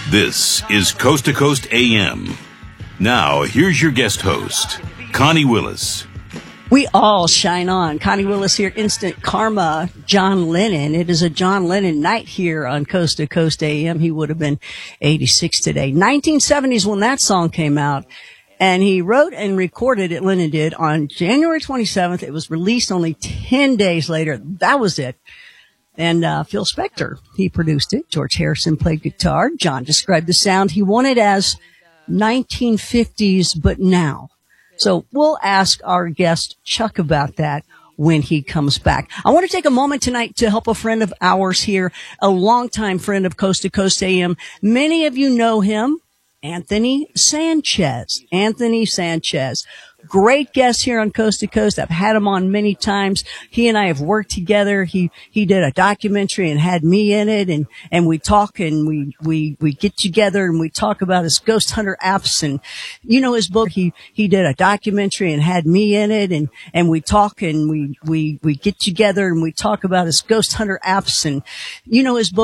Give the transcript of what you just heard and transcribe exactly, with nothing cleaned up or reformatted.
This is Coast to Coast A M. Now, here's your guest host, Connie Willis. We all shine on. Connie Willis here, Instant Karma, John Lennon. It is a John Lennon night here on Coast to Coast A M. He would have been eighty-six today. nineteen seventies when that song came out. And he wrote and recorded it, Lennon did, on January twenty-seventh. It was released only ten days later. That was it. And uh Phil Spector, he produced it. George Harrison played guitar. John described the sound he wanted as nineteen fifties, but now. So we'll ask our guest, Chuck, about that when he comes back. I want to take a moment tonight to help a friend of ours here, a longtime friend of Coast to Coast A M. Many of you know him, Anthony Sanchez. Anthony Sanchez. Great guest here on Coast to Coast. I've had him on many times. He and I have worked together. He, he did a documentary and had me in it, and, and we talk and we, we, we get together and we talk about his ghost hunter apps, and, you know, his book. He, he did a documentary and had me in it, and, and we talk and we, we, we get together and we talk about his ghost hunter apps, and, you know, his book.